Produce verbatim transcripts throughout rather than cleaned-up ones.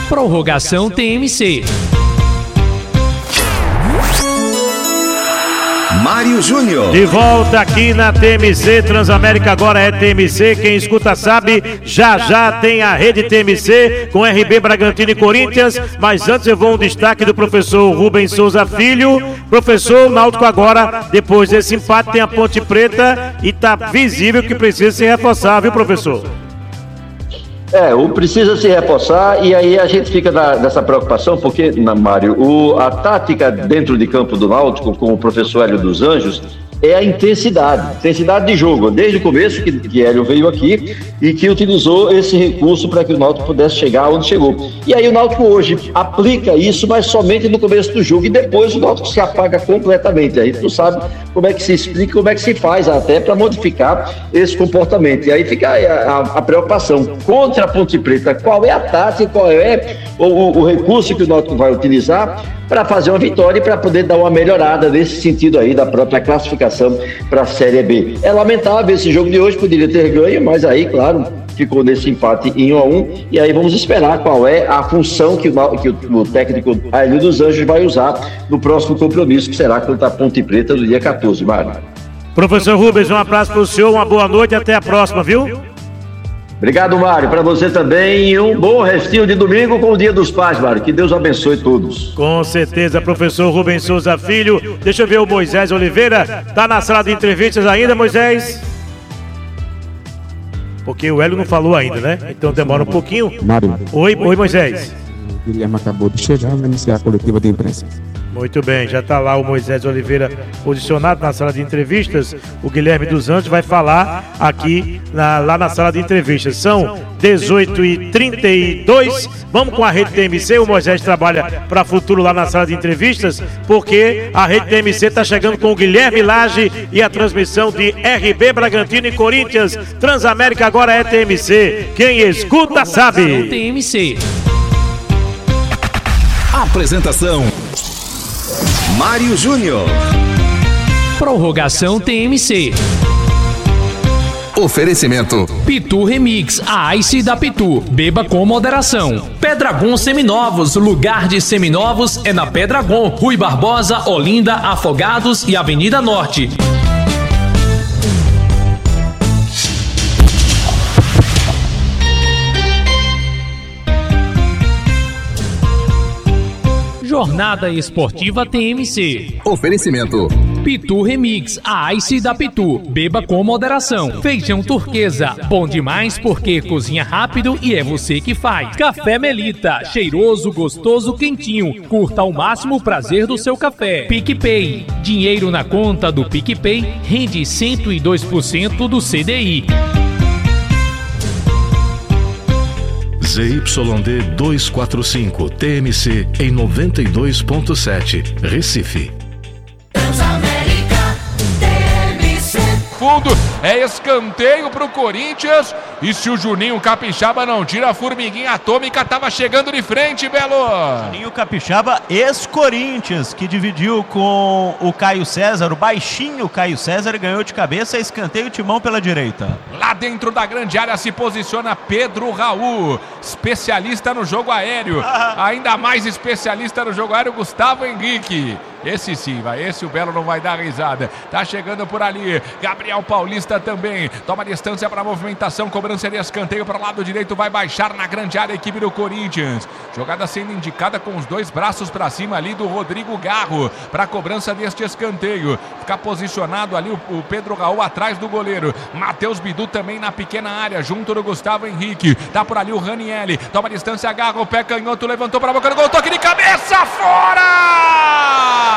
Prorrogação T M C. Mário Júnior. De volta aqui na T M C, Transamérica agora é T M C, quem escuta sabe, já já tem a rede T M C com R B Bragantino e Corinthians, mas antes eu vou um destaque do professor Rubens Souza Filho. Professor, o Náutico agora, depois desse empate, tem a Ponte Preta e tá visível que precisa se reforçar, viu, professor? É, o precisa se reforçar e aí a gente fica na, nessa preocupação, porque, na, Mário, o, a tática dentro de campo do Náutico, com o professor Hélio dos Anjos, é a intensidade, intensidade de jogo, desde o começo que, que Hélio veio aqui e que utilizou esse recurso para que o Náutico pudesse chegar onde chegou. E aí o Náutico hoje aplica isso, mas somente no começo do jogo e depois o Náutico se apaga completamente. Aí tu não sabe como é que se explica, como é que se faz até para modificar esse comportamento. E aí fica a, a, a preocupação contra a Ponte Preta, qual é a tática, qual é o, o, o recurso que o Náutico vai utilizar para fazer uma vitória e para poder dar uma melhorada nesse sentido aí da própria classificação para a Série B. É lamentável esse jogo de hoje, poderia ter ganho, mas aí, claro, ficou nesse empate em um a um, e aí vamos esperar qual é a função que o, que o técnico Hélio dos Anjos vai usar no próximo compromisso, que será contra a Ponte Preta no dia quatorze, Mário. Professor Rubens, um abraço para o senhor, uma boa noite e até a próxima, viu? Obrigado, Mário. Para você também, e um bom restinho de domingo com o Dia dos Pais, Mário. Que Deus abençoe todos. Com certeza, professor Rubens Souza Filho. Deixa eu ver o Moisés Oliveira. Tá na sala de entrevistas ainda, Moisés? Porque o Hélio não falou ainda, né? Então demora um pouquinho. Mário. Oi, oi, Moisés. O Guilherme acabou de chegar, vai iniciar a coletiva de imprensa. Muito bem, já está lá o Moisés Oliveira posicionado na sala de entrevistas. O Guilherme dos Anjos vai falar aqui na, lá na sala de entrevistas. São dezoito e trinta e dois. Vamos com a rede T M C. O Moisés trabalha para futuro lá na sala de entrevistas, porque a rede T M C está chegando com o Guilherme Lage e a transmissão de R B Bragantino e Corinthians. Transamérica agora é T M C. Quem escuta sabe. T M C. Apresentação: Mário Júnior. Prorrogação T M C. Oferecimento: Pitu Remix, a Ice da Pitu. Beba com moderação. Pedragon Seminovos, lugar de seminovos é na Pedragon. Rui Barbosa, Olinda, Afogados e Avenida Norte. Jornada Esportiva T M C. Oferecimento: Pitu Remix, a Ice da Pitu. Beba com moderação. Feijão turquesa, bom demais porque cozinha rápido e é você que faz. Café Melita, cheiroso, gostoso, quentinho. Curta ao máximo o prazer do seu café. PicPay, dinheiro na conta do PicPay rende cento e dois por cento do C D I. Z Y D duzentos e quarenta e cinco, T M C em noventa e dois ponto sete, Recife. Fundo, é escanteio pro Corinthians, e se o Juninho Capixaba não tira, a formiguinha atômica tava chegando de frente, Belo. Juninho Capixaba, ex-Corinthians, que dividiu com o Caio César, o baixinho Caio César, e ganhou de cabeça, escanteio Timão pela direita. Lá dentro da grande área se posiciona Pedro Raul, especialista no jogo aéreo, ainda mais especialista no jogo aéreo, Gustavo Henrique. Esse sim, vai, esse o Belo não vai dar risada. Tá chegando por ali, Gabriel Paulista também, toma distância para a movimentação, cobrança de escanteio para o lado direito, vai baixar na grande área a equipe do Corinthians. Jogada sendo indicada com os dois braços para cima ali do Rodrigo Garro, para a cobrança deste escanteio. Fica posicionado ali o, o Pedro Raul atrás do goleiro. Matheus Bidu também na pequena área, junto do Gustavo Henrique. Tá por ali o Ranielli, toma distância, Garro, pé canhoto, levantou para a boca do gol, toque de cabeça, fora!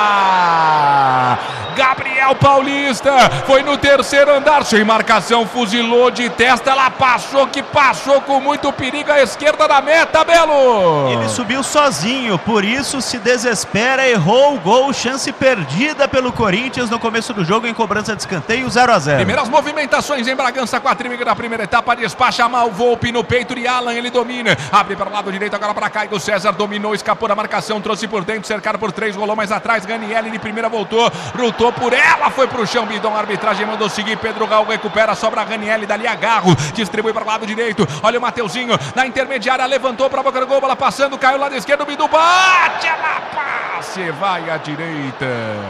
Gabriel Paulista foi no terceiro andar, sem marcação, fuzilou de testa, ela passou, que passou com muito perigo à esquerda da meta, Belo. Ele subiu sozinho, por isso se desespera, errou o gol, chance perdida pelo Corinthians no começo do jogo em cobrança de escanteio, zero a zero. Primeiras movimentações em Bragança, quadrímetro da primeira etapa, despacha mal, Volpe no peito de Alan, ele domina, abre para o lado direito, agora para Caio César, dominou, escapou da marcação, trouxe por dentro, cercado por três, rolou mais atrás, Ganiele de primeira voltou, Ruto lutou por ela, foi pro chão, Bidon, a arbitragem mandou seguir, Pedro Raul recupera, sobra Ranieri, dali a Garro, distribui para o lado direito, olha o Mateuzinho, na intermediária, levantou para a boca do gol, bola passando, caiu lá lado esquerdo, Bidu bate, ela passe, vai à direita.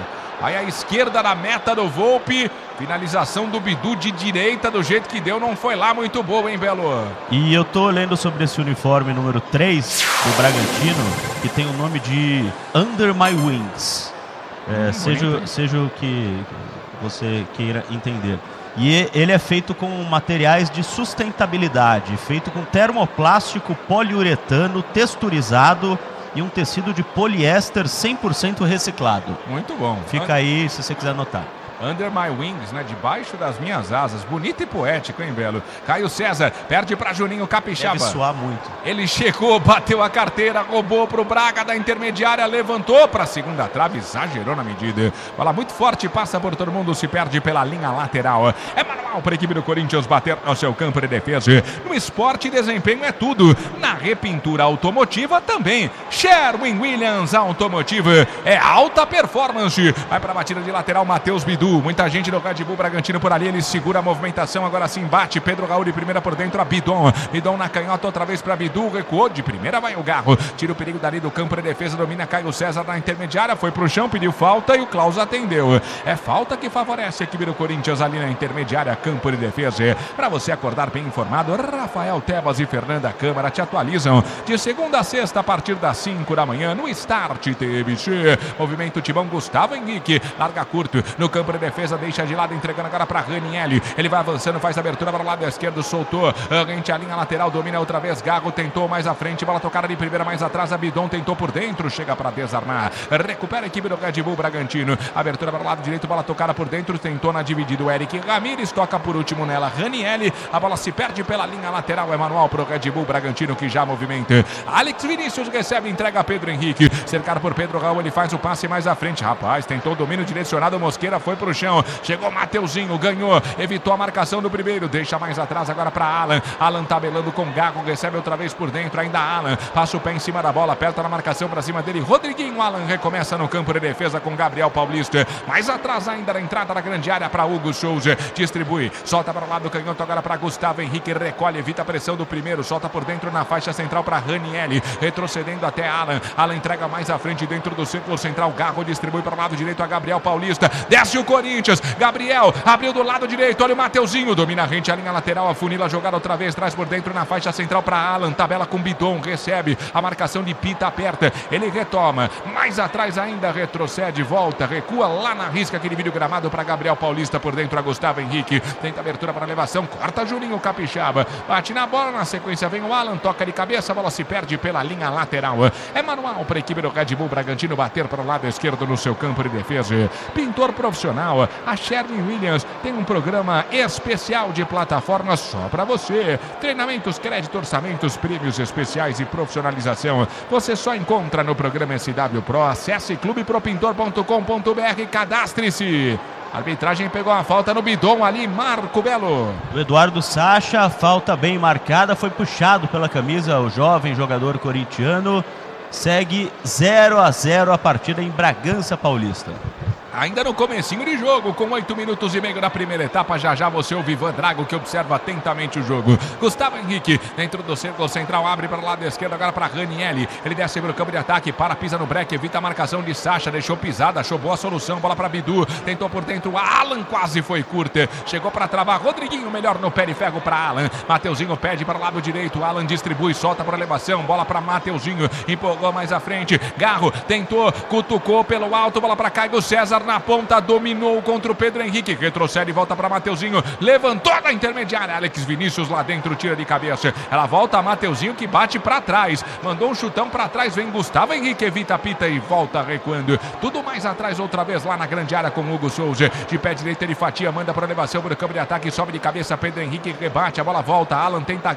Aí a esquerda na meta do Volpe. Finalização do Bidu de direita, do jeito que deu, não foi lá muito boa, hein, Belo? E eu tô lendo sobre esse uniforme número três do Bragantino, que tem o nome de Under My Wings. É, hum, seja, seja o que você queira entender. E ele é feito com materiais de sustentabilidade, feito com termoplástico, poliuretano, texturizado e um tecido de poliéster cem por cento reciclado. Muito bom. Fica aí se você quiser anotar. Under My Wings, né? Debaixo das minhas asas. Bonito e poético, hein, Belo? Caio César, perde pra Juninho Capixaba. Deve suar muito. Ele chegou, bateu a carteira, roubou pro Braga da intermediária, levantou pra segunda trave, exagerou na medida. Bola muito forte, passa por todo mundo, se perde pela linha lateral. É manual para a equipe do Corinthians bater ao seu campo de defesa. No esporte, desempenho é tudo. Na repintura automotiva também. Sherwin-Williams Automotiva é alta performance. Vai pra batida de lateral, Matheus Bidu. Muita gente do Red Bull Bragantino por ali, ele segura a movimentação, agora sim bate, Pedro Raul de primeira por dentro, a Bidon, Bidon na canhota outra vez para Bidu, recuou, de primeira vai o Garro, tira o perigo dali do campo de defesa, domina Caio César na intermediária, foi pro chão, pediu falta e o Klaus atendeu. É falta que favorece a equipe do Corinthians ali na intermediária, campo de defesa. Para você acordar bem informado, Rafael Tebas e Fernanda Câmara te atualizam de segunda a sexta a partir das cinco da manhã no Start T V C. Movimento Timão, Gustavo Henrique, larga curto no campo de defesa, deixa de lado, entregando agora para Ranieri. Ele vai avançando, faz a abertura para o lado esquerdo, soltou, rente a linha lateral, domina outra vez, Gago tentou mais à frente, bola tocada de primeira mais atrás, a Bidon tentou por dentro, chega para desarmar, recupera a equipe do Red Bull Bragantino, abertura para o lado direito, bola tocada por dentro, tentou na dividida o Eric Ramírez, toca por último nela, Ranieri, a bola se perde pela linha lateral, é manual para o Red Bull Bragantino que já movimenta. Alex Vinícius recebe, entrega a Pedro Henrique, cercado por Pedro Raul, ele faz o passe mais à frente, rapaz, tentou o domínio direcionado, Mosqueira foi pro chão, chegou Mateuzinho, ganhou, evitou a marcação do primeiro, deixa mais atrás agora para Alan, Alan tabelando com Gago, recebe outra vez por dentro, ainda Alan, passa o pé em cima da bola, aperta na marcação para cima dele, Rodriguinho, Alan recomeça no campo de defesa com Gabriel Paulista, mais atrás ainda na entrada da grande área para Hugo Souza, distribui, solta para o lado do canhoto agora para Gustavo Henrique, recolhe, evita a pressão do primeiro, solta por dentro na faixa central para Ranieri, retrocedendo até Alan, Alan entrega mais à frente dentro do círculo central, Garro distribui para o lado direito a Gabriel Paulista, desce o Corinthians, Gabriel abriu do lado direito, olha o Mateuzinho, domina a rente, a linha lateral, a funila jogada outra vez, traz por dentro na faixa central para Alan, tabela com Bidon, recebe a marcação de Pita, aperta, ele retoma, mais atrás ainda, retrocede, volta, recua lá na risca, aquele vídeo gramado para Gabriel Paulista, por dentro a Gustavo Henrique, tenta abertura para elevação, corta Juninho Capixaba, bate na bola, na sequência vem o Alan, toca de cabeça, a bola se perde pela linha lateral, é manual para a equipe do Red Bull Bragantino bater para o lado esquerdo no seu campo de defesa, pintor profissional, a Sherwin-Williams tem um programa especial de plataformas só para você. Treinamentos, crédito, orçamentos, prêmios especiais e profissionalização. Você só encontra no programa S W Pro. Acesse clube pro pintor ponto com ponto b r e cadastre-se. A arbitragem pegou uma falta no Bidon ali, Marco Belo. O Eduardo Sacha, falta bem marcada, foi puxado pela camisa o jovem jogador corintiano. Segue zero a zero a partida em Bragança Paulista. Ainda no comecinho de jogo, com oito minutos e meio da primeira etapa, já já você ouve Ivan Drago, que observa atentamente o jogo. Gustavo Henrique, dentro do círculo central, abre para o lado esquerdo, agora para Ranieri. Ele desce pelo campo de ataque, para, pisa no break, evita a marcação de Sacha, deixou pisada, achou boa solução, bola para Bidu, tentou por dentro, Alan quase foi curta, chegou para travar, Rodriguinho melhor no pé de ferro para Alan, Mateuzinho pede para o lado direito, Alan distribui, solta para elevação, bola para Mateuzinho, empolgou mais à frente, Garro tentou, cutucou pelo alto, bola para Caio César, na ponta, dominou contra o Pedro Henrique, retrocede e volta para Mateuzinho, levantou da intermediária, Alex Vinícius lá dentro, tira de cabeça, ela volta a Mateuzinho que bate para trás, mandou um chutão para trás, vem Gustavo Henrique, evita a pita e volta recuando, tudo mais atrás outra vez lá na grande área com Hugo Souza, de pé direito ele fatia, manda para elevação para o campo de ataque, sobe de cabeça, Pedro Henrique rebate, a bola volta, Alan tenta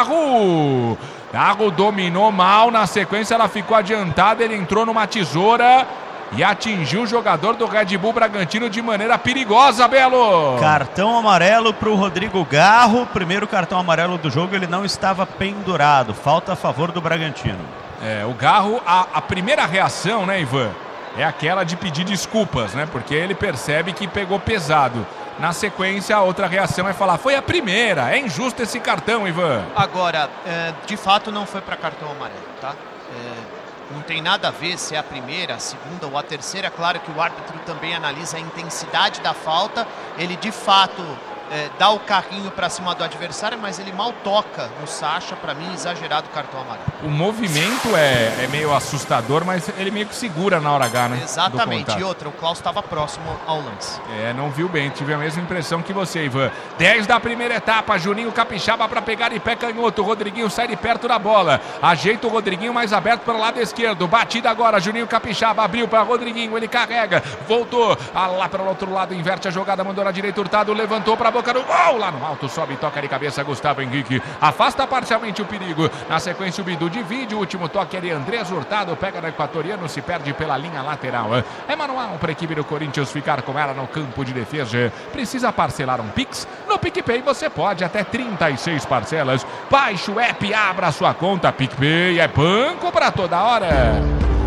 Garro, Garro dominou mal, na sequência ela ficou adiantada, ele entrou numa tesoura e atingiu o jogador do Red Bull Bragantino de maneira perigosa, Belo. Cartão amarelo para o Rodrigo Garro. Primeiro cartão amarelo do jogo, ele não estava pendurado. Falta a favor do Bragantino. É, o Garro, a, a primeira reação, né, Ivan? é aquela de pedir desculpas, né? Porque ele percebe que pegou pesado. Na sequência, a outra reação é falar, foi a primeira, é injusto esse cartão, Ivan. Agora, é, de fato não foi para cartão amarelo, tá? É, não tem nada a ver se é a primeira, a segunda ou a terceira. Claro que o árbitro também analisa a intensidade da falta. Ele de fato é, dá o carrinho para cima do adversário, mas ele mal toca no Sacha. Para mim, exagerado o cartão amarelo. O movimento é, é meio assustador, mas ele meio que segura na hora H, né? Exatamente. E outra, o Klaus estava próximo ao lance. É, não viu bem. Tive a mesma impressão que você, Ivan. dez da primeira etapa. Juninho Capixaba para pegar de pé canhoto. O Rodriguinho sai de perto da bola. Ajeita o Rodriguinho mais aberto para o lado esquerdo. Batida agora. Juninho Capixaba abriu para Rodriguinho. Ele carrega. Voltou. Ah, lá para o outro lado. Inverte a jogada. Mandou na direita. Hurtado. Levantou para a boca do gol. Lá no alto. Sobe e toca de cabeça. Gustavo Henrique. Afasta parcialmente o perigo. Na sequência, o Bidu divide. O último toque ali. Andrés Hurtado. Pega no equatoriano. Se perde pela linha lateral. É manual para a equipe do Corinthians ficar com ela no campo de defesa. Precisa parcelar um Pix? No PicPay você pode até trinta e seis parcelas. Baixe o app, abra sua conta. PicPay é banco para toda hora.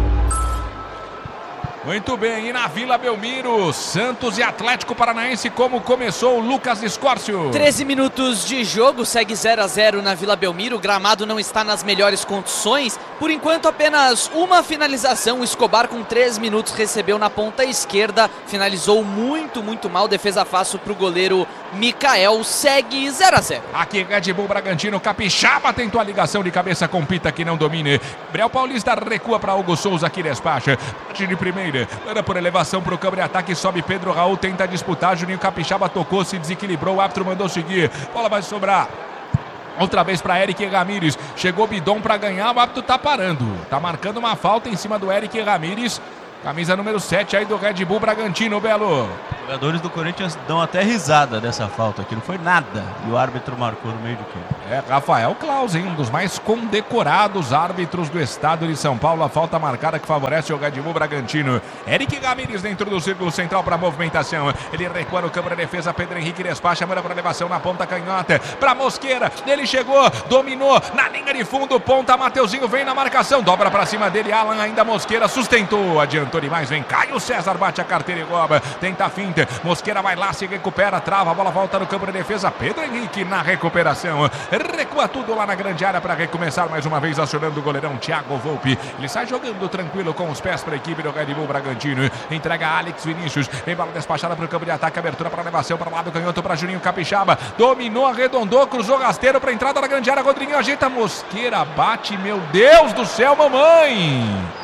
Muito bem, e na Vila Belmiro, Santos e Atlético Paranaense, como começou o Lucas Escórcio? treze minutos de jogo, segue zero a zero na Vila Belmiro, o gramado não está nas melhores condições, por enquanto apenas uma finalização, o Escobar com três minutos recebeu na ponta esquerda, finalizou muito, muito mal, defesa fácil para o goleiro Mikael, segue zero a zero. Aqui Red Bull Bragantino, Capixaba tentou a ligação de cabeça com Pita que não domine, Brel Paulista recua para Hugo Souza que despacha, de primeira. Era por elevação para o câmbio de ataque, sobe Pedro Raul, tenta disputar, Juninho Capixaba tocou, se desequilibrou, o árbitro mandou seguir, bola vai sobrar. Outra vez para Eric Ramírez, chegou Bidon para ganhar, o árbitro tá parando, tá marcando uma falta em cima do Eric Ramírez. Camisa número sete aí do Red Bull Bragantino, Belo. Os jogadores do Corinthians dão até risada dessa falta aqui, não foi nada. E o árbitro marcou no meio do campo. É, Rafael Klaus, hein, um dos mais condecorados árbitros do estado de São Paulo. A falta marcada que favorece o Red Bull Bragantino. Eric Ramírez dentro do círculo central para movimentação. Ele recua no campo de defesa, Pedro Henrique despacha, manda para elevação na ponta canhota. Para Mosqueira, ele chegou, dominou na linha de fundo, ponta, Mateuzinho vem na marcação, dobra para cima dele, Alan ainda Mosqueira sustentou, adiantou demais, vem Caio César, bate a carteira e rouba, tenta a finta, Mosqueira vai lá, se recupera, trava, a bola volta no campo de defesa, Pedro Henrique na recuperação, recua tudo lá na grande área para recomeçar mais uma vez, acionando o goleirão Thiago Volpi, ele sai jogando tranquilo com os pés para a equipe do Red Bull Bragantino, entrega a Alex Vinícius, vem bola despachada para o campo de ataque, abertura para elevação, para o lado canhoto para Juninho Capixaba, dominou, arredondou, cruzou rasteiro para a entrada da grande área, Rodriguinho ajeita, Mosqueira bate, meu Deus do céu, mamãe!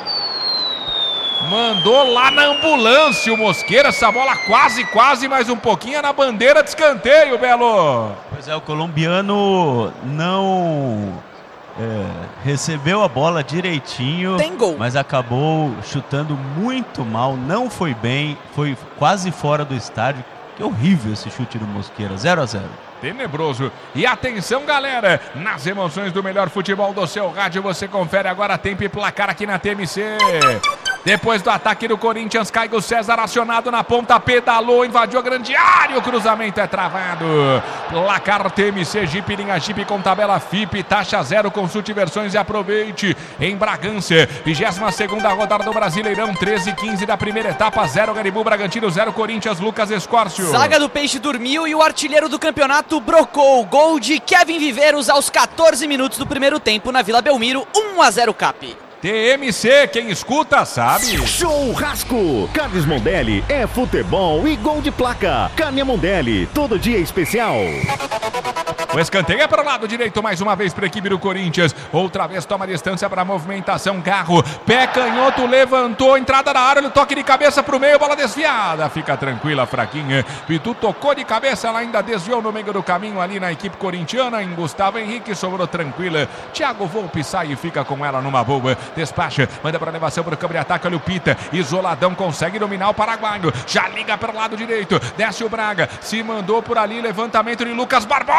Mandou lá na ambulância o Mosqueira, essa bola quase, quase mais um pouquinho na bandeira de escanteio, Belo. Pois é, o colombiano não é, recebeu a bola direitinho, tem gol, mas acabou chutando muito mal, não foi bem, foi quase fora do estádio. Que horrível esse chute do Mosqueira, zero a zero. Tenebroso. E atenção, galera, nas emoções do melhor futebol do seu rádio, você confere agora tempo e placar aqui na T M C. Depois do ataque do Corinthians, Caio César acionado na ponta, pedalou, invadiu a grande área, o cruzamento é travado. Placar T M C, Jeep, linha Jeep com tabela F I P, taxa zero, consulte versões e aproveite. Em Bragança, vigésima segunda rodada do Brasileirão, treze e quinze da primeira etapa, zero Red Bull Bragantino, zero Corinthians, Lucas Escórcio. Zaga do Peixe dormiu e o artilheiro do campeonato brocou. Gol de Kevin Viveiros aos quatorze minutos do primeiro tempo na Vila Belmiro, um a zero Cap. T M C, quem escuta sabe. Churrasco. Carnes Mondelli é futebol e gol de placa. Carne Mondelli, todo dia especial. O escanteio é para o lado direito, mais uma vez para a equipe do Corinthians. Outra vez toma distância para a movimentação. Garro, pé canhoto, levantou, entrada na área, toque de cabeça para o meio, bola desviada. Fica tranquila, fraquinha. Pitu tocou de cabeça, ela ainda desviou no meio do caminho ali na equipe corintiana. Em Gustavo Henrique, sobrou tranquila. Thiago Volpi sai e fica com ela numa boa. Despacha, manda para elevação para o campo de ataque. Olha o Pita, isoladão, consegue dominar o paraguaio. Já liga para o lado direito, desce o Braga, se mandou por ali, levantamento de Lucas Barbosa. Era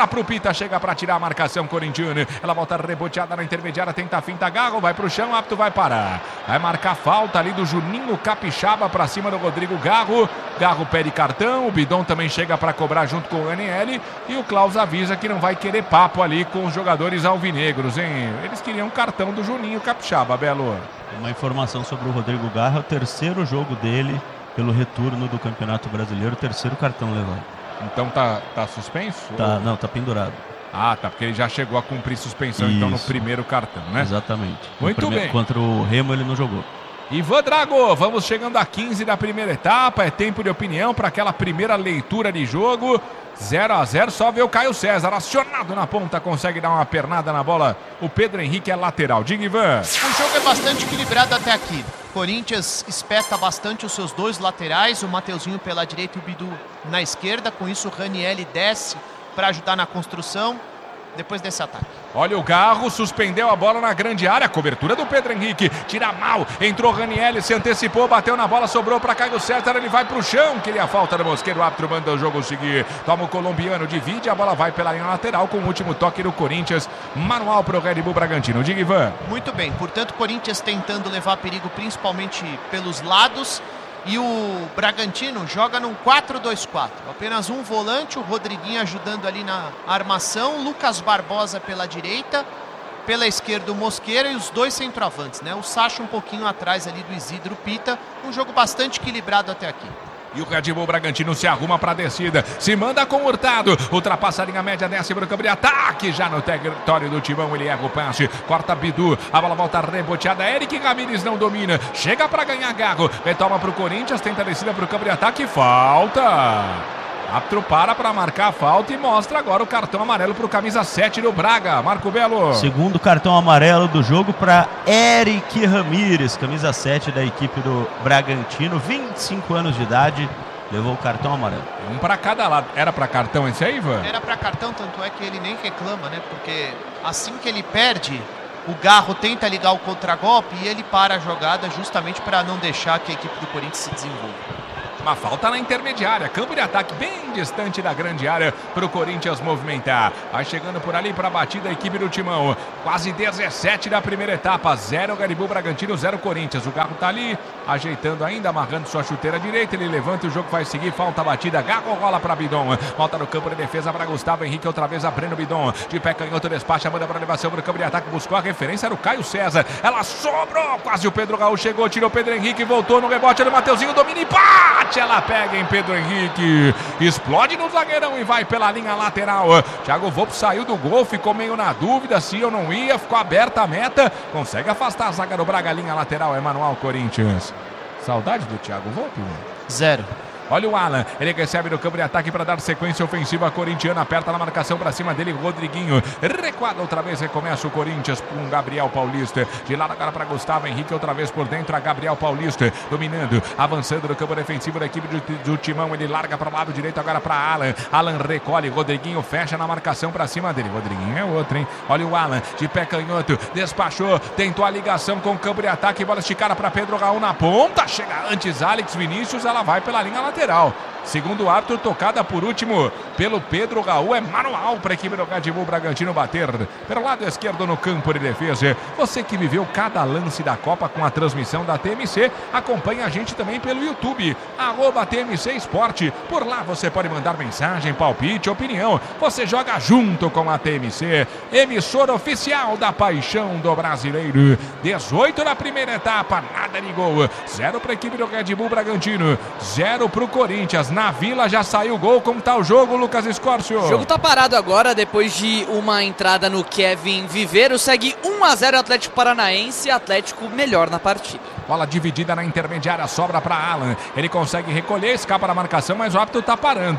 bola pro Pita, chega para tirar a marcação corintiana. Ela volta reboteada na intermediária, tenta a finta, Garro, vai pro chão, apto, vai parar. Vai marcar falta ali do Juninho Capixaba para cima do Rodrigo Garro. Garro pede cartão, o Bidon também chega para cobrar junto com o Ranieri. E o Klaus avisa que não vai querer papo ali com os jogadores alvinegros, hein? Eles queriam cartão do Juninho Capixaba, Belo. Uma informação sobre o Rodrigo Garro, é o terceiro jogo dele pelo retorno do Campeonato Brasileiro, o terceiro cartão levado. Então tá, tá suspenso? Tá, ou... não, tá pendurado. Ah, tá, porque ele já chegou a cumprir suspensão, Isso. Então no primeiro cartão, né? Exatamente. Muito primeiro, bem. Contra o Remo ele não jogou. Ivan Drago, vamos chegando a quinze da primeira etapa, é tempo de opinião para aquela primeira leitura de jogo. zero a zero, só vê o Caio César acionado na ponta, consegue dar uma pernada na bola. O Pedro Henrique é lateral. Diga, Ivan. O jogo é bastante equilibrado até aqui. Corinthians espeta bastante os seus dois laterais, o Mateuzinho pela direita e o Bidu na esquerda. Com isso o Ranieri desce para ajudar na construção depois desse ataque. Olha o Garro, suspendeu a bola na grande área, cobertura do Pedro Henrique, tira mal, entrou Ranieri, se antecipou, bateu na bola, sobrou para Caio César, ele vai pro chão, queria a falta do Mosqueiro, o árbitro manda o jogo seguir, toma o colombiano, divide, a bola vai pela linha lateral com o último toque do Corinthians, manual pro Red Bull Bragantino. Diga, Ivan. Muito bem, portanto Corinthians tentando levar perigo principalmente pelos lados. E o Bragantino joga num quatro dois quatro. Apenas um volante, o Rodriguinho ajudando ali na armação. Lucas Barbosa pela direita. Pela esquerda o Mosqueira e os dois centroavantes, né? O Sacha um pouquinho atrás ali do Isidro Pita. Um jogo bastante equilibrado até aqui. E o Red Bull Bragantino se arruma para a descida. Se manda com o Hurtado. Ultrapassa a linha média, desce para o campo de ataque. Já no território do Timão, ele erra o passe. Corta Bidu. A bola volta reboteada. Eric Ramírez não domina. Chega para ganhar Garro. Retoma para o Corinthians. Tenta a descida para o campo de ataque. Falta. Árbitro para para marcar a falta e mostra agora o cartão amarelo para o camisa sete do Braga. Marco Belo. Segundo cartão amarelo do jogo para Eric Ramírez, camisa sete da equipe do Bragantino, vinte e cinco anos de idade, levou o cartão amarelo. Um para cada lado. Era para cartão esse aí, Ivan? Era para cartão, tanto é que ele nem reclama, né? Porque assim que ele perde, o Garro tenta ligar o contragolpe e ele para a jogada justamente para não deixar que a equipe do Corinthians se desenvolva. Uma falta na intermediária, campo de ataque bem distante da grande área para o Corinthians movimentar. Vai chegando por ali para a batida a equipe do Timão. Quase dezessete da primeira etapa, zero Red Bull Bragantino, zero Corinthians. O Garro tá ali, ajeitando ainda, amarrando sua chuteira direita. Ele levanta e o jogo vai seguir, falta a batida. Garro rola para Bidon, volta no campo de defesa para Gustavo Henrique, outra vez abrindo Bidon. De pé canhoto, despacha, manda para elevação para o campo de ataque. Buscou a referência, era o Caio César. Ela sobrou, quase o Pedro Raul chegou, tirou o Pedro Henrique, voltou no rebote do Mateuzinho, domina e bate. Ela pega em Pedro Henrique, explode no zagueirão e vai pela linha lateral. Thiago Volpe saiu do gol, ficou meio na dúvida se ou não ia, ficou aberta a meta, consegue afastar a zaga do Braga, linha lateral, é manual Corinthians. Saudade do Thiago Volpe? Zero. Olha o Alan, ele recebe no campo de ataque para dar sequência ofensiva corintiana, aperta na marcação para cima dele, Rodriguinho, recuada outra vez, recomeça o Corinthians com Gabriel Paulista, de lado agora para Gustavo Henrique, outra vez por dentro a Gabriel Paulista, dominando, avançando no campo defensivo da equipe do, do Timão, ele larga para o lado direito agora para Alan, Alan recolhe, Rodriguinho fecha na marcação para cima dele, Rodriguinho é outro, hein, olha o Alan, de pé canhoto, despachou, tentou a ligação com o campo de ataque, bola esticada para Pedro Raul na ponta, chega antes Alex Vinícius, ela vai pela linha lateral. Lateral. Segundo o árbitro, tocada por último pelo Pedro Raul, é manual para a equipe do Red Bull Bragantino bater pelo lado esquerdo no campo de defesa. Você que viveu cada lance da Copa com a transmissão da T M C, acompanha a gente também pelo YouTube, arroba T M C Esporte. Por lá você pode mandar mensagem, palpite, opinião. Você joga junto com a T M C, emissora oficial da paixão do brasileiro. dezoito na primeira etapa, nada de gol. Zero para a equipe do Red Bull Bragantino, zero para o Corinthians. Na Vila já saiu o gol. Como tá o jogo, Lucas Escórcio? O jogo tá parado agora, depois de uma entrada no Kevin Viveiro. Segue um a zero Atlético Paranaense, Atlético melhor na partida. Bola dividida na intermediária, sobra para Alan. Ele consegue recolher, escapa da marcação, mas o árbitro tá parando.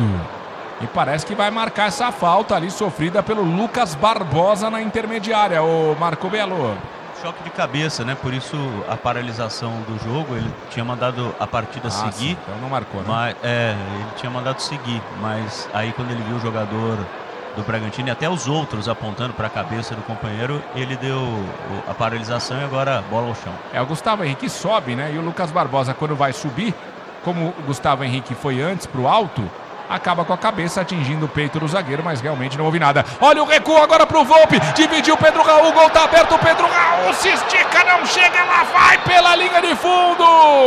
E parece que vai marcar essa falta ali sofrida pelo Lucas Barbosa na intermediária, o Marco Belo. Choque de cabeça, né? Por isso a paralisação do jogo. Ele tinha mandado a partida ah, seguir. Sim, então não marcou, né? Mas, é, ele tinha mandado seguir. Mas aí quando ele viu o jogador do Bragantino e até os outros apontando para a cabeça do companheiro, ele deu a paralisação e agora bola ao chão. É, o Gustavo Henrique sobe, né? E o Lucas Barbosa, quando vai subir, como o Gustavo Henrique foi antes para o alto, acaba com a cabeça atingindo o peito do zagueiro, mas realmente não houve nada. Olha o recuo agora pro Volpi, dividiu Pedro Raul, o gol tá aberto, o Pedro Raul se estica, não chega, lá vai pela linha de fundo.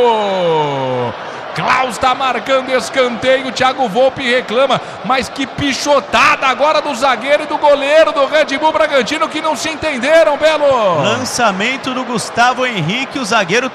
Klaus tá marcando escanteio, Thiago Volpi reclama, mas que pichotada agora do zagueiro e do goleiro do Red Bull Bragantino que não se entenderam, Belo. Lançamento do Gustavo Henrique, o zagueiro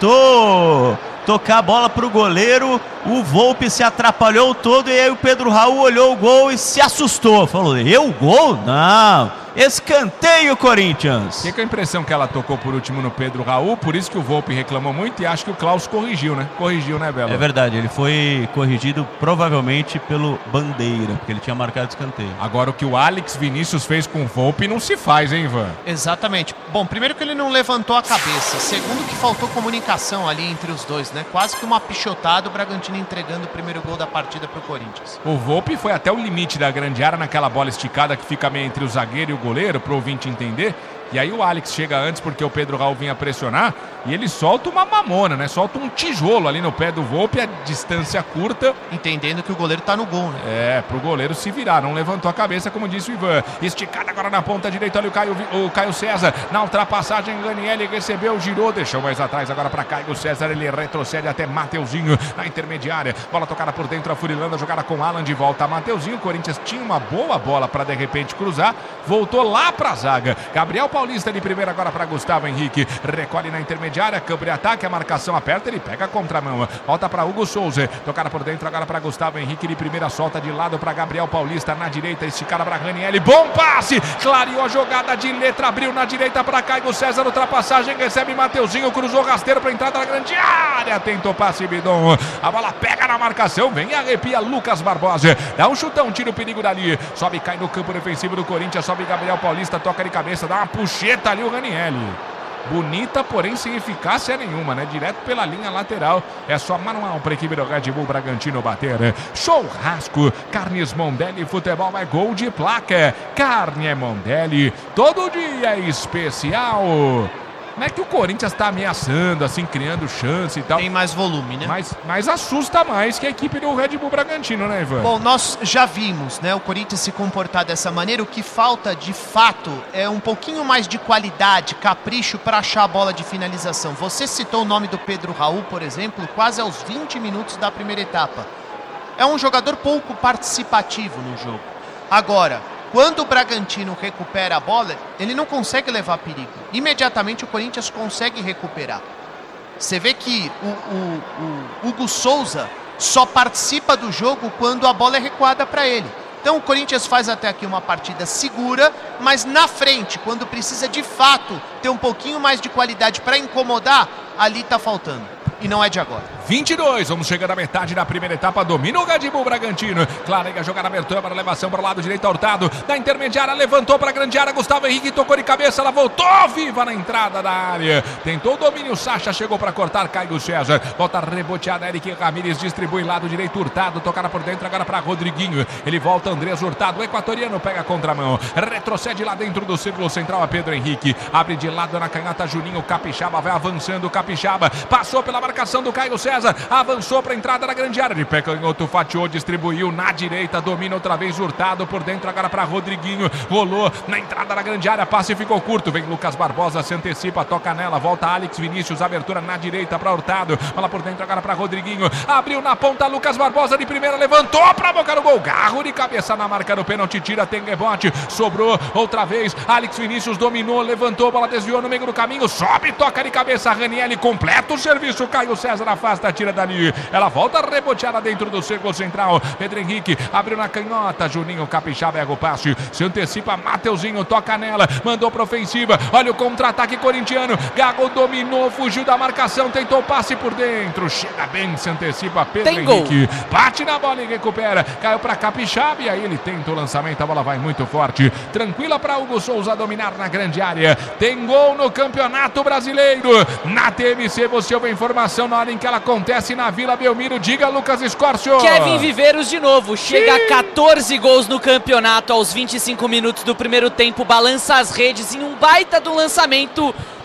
tentou tocar a bola pro goleiro, o Volpi se atrapalhou todo e aí o Pedro Raul olhou o gol e se assustou, falou, eu gol? Não. Escanteio, Corinthians. Fica a impressão que ela tocou por último no Pedro Raul, por isso que o Volpi reclamou muito e acho que o Klaus corrigiu, né? Corrigiu, né, Belo? É verdade, ele foi corrigido provavelmente pelo Bandeira, porque ele tinha marcado escanteio. Agora o que o Alex Vinícius fez com o Volpi não se faz, hein, Ivan? Exatamente. Bom, primeiro que ele não levantou a cabeça, segundo que faltou comunicação ali entre os dois, né? Quase que uma pichotada, o Bragantino entregando o primeiro gol da partida pro Corinthians. O Volpi foi até o limite da grande área naquela bola esticada que fica meio entre o zagueiro e o goleiro, pro ouvinte entender. E aí o Alex chega antes porque o Pedro Raul vinha pressionar e ele solta uma mamona, né? Solta um tijolo ali no pé do Volpi, a distância curta. Entendendo que o goleiro tá no gol, né? É, pro goleiro se virar, não levantou a cabeça, como disse o Ivan. Esticada agora na ponta direita, olha o Caio, o Caio César. Na ultrapassagem, Ganiele recebeu, girou, deixou mais atrás agora para Caio César. Ele retrocede até Mateuzinho na intermediária. Bola tocada por dentro, a Furilanda jogada com Alan de volta a Mateuzinho. O Corinthians tinha uma boa bola para de repente cruzar. Voltou lá pra zaga. Gabriel Paulista de primeira agora para Gustavo Henrique. Recolhe na intermediária, câmbio ataque, a marcação aperta, ele pega a contramão. Volta para Hugo Souza. Tocada por dentro agora para Gustavo Henrique. De primeira solta de lado para Gabriel Paulista na direita. Esticada para Ranieri. Bom passe! Clareou a jogada de letra, abriu na direita para Caio César. Ultrapassagem, recebe Mateuzinho. Cruzou rasteiro para entrada na grande área. Tentou passe Bidon. A bola pega na marcação. Vem e arrepia Lucas Barbosa. Dá um chutão, tira o perigo dali. Sobe, cai no campo defensivo do Corinthians. Sobe Gabriel Paulista, toca de cabeça, dá uma puxeta ali o Ranieri. Bonita, porém sem eficácia nenhuma, né? Direto pela linha lateral. É só manual para a equipe do Red Bull Bragantino bater. Churrasco, Carnes Mondelli, futebol é gol de placa. Carne é Mondelli, todo dia é especial. Não é que o Corinthians está ameaçando, assim, criando chance e tal. Tem mais volume, né? Mas, mas assusta mais que a equipe do Red Bull Bragantino, né, Ivan? Bom, nós já vimos, né, o Corinthians se comportar dessa maneira. O que falta, de fato, é um pouquinho mais de qualidade, capricho para achar a bola de finalização. Você citou o nome do Pedro Raul, por exemplo, quase aos vinte minutos da primeira etapa. É um jogador pouco participativo no jogo. Agora, quando o Bragantino recupera a bola, ele não consegue levar perigo. Imediatamente o Corinthians consegue recuperar. Você vê que o, o, o Hugo Souza só participa do jogo quando a bola é recuada para ele. Então o Corinthians faz até aqui uma partida segura, mas na frente, quando precisa de fato ter um pouquinho mais de qualidade para incomodar, ali está faltando. E não é de agora. vinte e dois, vamos chegar na metade da primeira etapa. Domina o Red Bull Bragantino. Clareia a jogada abertura para a elevação para o lado direito, Hurtado. Da intermediária, levantou para a grande área. Gustavo Henrique tocou de cabeça. Ela voltou viva na entrada da área. Tentou o domínio. Sacha chegou para cortar. Caio César. Volta reboteada. Eric Ramírez distribui lado direito. Hurtado. Tocada por dentro agora para Rodriguinho. Ele volta. Andrés Hurtado. O equatoriano pega a contramão. Retrocede lá dentro do círculo central a Pedro Henrique. Abre de lado na canhota Juninho. Capixaba vai avançando. Capixaba passou pela marcação do Caio César, avançou para a entrada da grande área, de pé canhoto, fatiou, distribuiu na direita, domina outra vez Hurtado, por dentro agora para Rodriguinho, rolou na entrada da grande área, passe ficou curto, vem Lucas Barbosa, se antecipa, toca nela, volta Alex Vinícius, abertura na direita para Hurtado, bola por dentro agora para Rodriguinho, abriu na ponta, Lucas Barbosa de primeira, levantou para boca no gol, garro de cabeça na marca do pênalti, tira, tem rebote, sobrou outra vez, Alex Vinícius dominou, levantou, bola desviou no meio do caminho, sobe, toca de cabeça, Ranieri completa o serviço, Caio César afasta, tira dali. Ela volta reboteada dentro do círculo central. Pedro Henrique abriu na canhota. Juninho Capixaba erra o passe. Se antecipa, Mateuzinho toca nela. Mandou para ofensiva. Olha o contra-ataque corintiano. Gago dominou, fugiu da marcação. Tentou passe por dentro. Chega bem, se antecipa. Pedro Tem Henrique gol. bate na bola e recupera. Caiu para Capixaba e aí ele tenta o lançamento. A bola vai muito forte. Tranquila para Hugo Souza dominar na grande área. Tem gol no Campeonato Brasileiro. Na T M C você ouve a informação na hora em que ela acontece na Vila Belmiro. Diga, Lucas Escórcio. Kevin Viveiros de novo. Chega a catorze gols no campeonato aos vinte e cinco minutos do primeiro tempo. Balança as redes em um baita do lançamento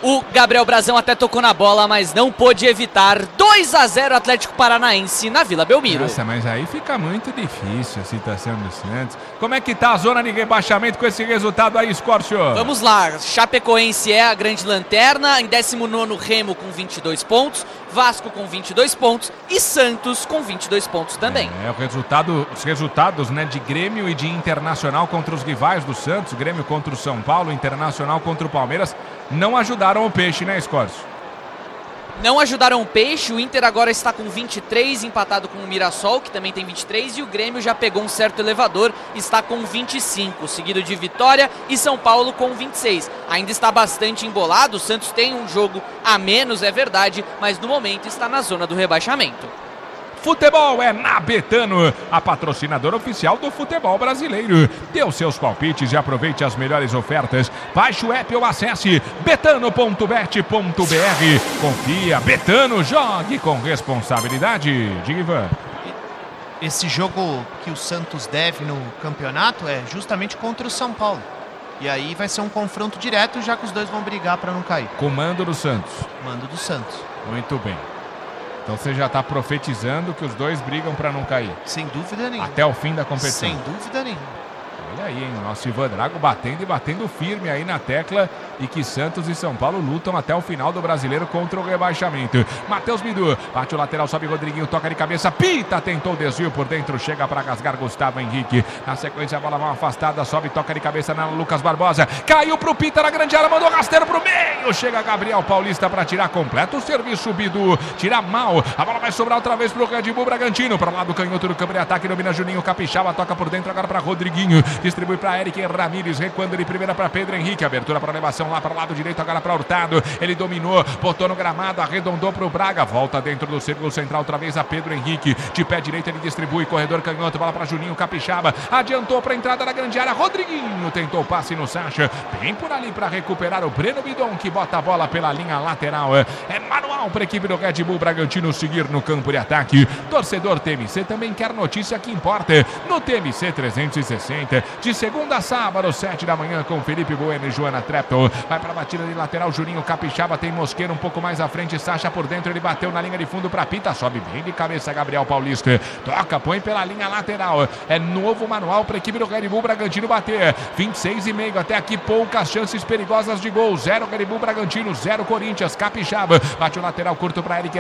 O Gabriel Brazão até tocou na bola, mas não pôde evitar. dois a zero Atlético Paranaense na Vila Belmiro. Nossa, mas aí fica muito difícil a situação do Santos. Como é que tá a zona de rebaixamento com esse resultado aí, Scorcio? Vamos lá, Chapecoense é a grande lanterna, em décimo nono Remo com vinte e dois pontos, Vasco com vinte e dois pontos e Santos com vinte e dois pontos também. É, o resultado, os resultados, né, de Grêmio e de Internacional contra os rivais do Santos, Grêmio contra o São Paulo, Internacional contra o Palmeiras, não ajudaram o Peixe, né, Scorcio? Não ajudaram o Peixe, o Inter agora está com vinte e três, empatado com o Mirassol, que também tem vinte e três, e o Grêmio já pegou um certo elevador, está com vinte e cinco, seguido de Vitória e São Paulo com vinte e seis. Ainda está bastante embolado, o Santos tem um jogo a menos, é verdade, mas no momento está na zona do rebaixamento. Futebol é na Betano, a patrocinadora oficial do futebol brasileiro. Dê os seus palpites e aproveite as melhores ofertas. Baixe o app ou acesse betano ponto bet ponto br. Confia, Betano, jogue com responsabilidade. Diga, Ivan. Esse jogo que o Santos deve no campeonato é justamente contra o São Paulo. E aí vai ser um confronto direto, já que os dois vão brigar para não cair. Comando do Santos. Mando do Santos. Muito bem. Então você já está profetizando que os dois brigam para não cair. Sem dúvida nenhuma. Até o fim da competição. Sem dúvida nenhuma. Olha aí, hein? Nosso Ivan Drago batendo e batendo firme aí na tecla e que Santos e São Paulo lutam até o final do Brasileiro contra o rebaixamento. Matheus Bidu, bate o lateral, sobe Rodriguinho, toca de cabeça, pita, tentou o desvio por dentro, chega para rasgar Gustavo Henrique. Na sequência, a bola mal afastada, sobe, toca de cabeça na Lucas Barbosa, caiu pro Pita na grande área, mandou rasteiro pro meio, chega Gabriel Paulista para tirar completo o serviço, Bidu, tira mal, a bola vai sobrar outra vez pro Red Bull Bragantino, para lá do canhoto do campo de ataque, domina Juninho Capixaba, toca por dentro agora para Rodriguinho, distribui para Eric Ramírez, recuando de primeira para Pedro Henrique, abertura para elevação lá para o lado direito, agora para Hurtado, ele dominou, botou no gramado, arredondou para o Braga, volta dentro do círculo central, outra vez a Pedro Henrique, de pé direito ele distribui, corredor canhoto, bola para Juninho Capixaba, adiantou para a entrada da grande área, Rodriguinho tentou passe no Sacha, bem por ali para recuperar o Breno Bidon, que bota a bola pela linha lateral, é manual para a equipe do Red Bull Bragantino seguir no campo de ataque. Torcedor T M C também quer notícia que importa, no T M C trezentos e sessenta, de segunda a sábado, sete da manhã, com Felipe Bueno e Joana Trepton. Vai para a batida de lateral, Juninho Capixaba, tem Mosqueira um pouco mais à frente, Sacha por dentro, ele bateu na linha de fundo para Pita, sobe bem de cabeça Gabriel Paulista, toca, põe pela linha lateral, é novo manual para a equipe do Red Bull Bragantino bater, vinte e seis e meio, até aqui poucas chances perigosas de gol, zero Red Bull Bragantino, zero Corinthians, Capixaba, bate o lateral curto para Eric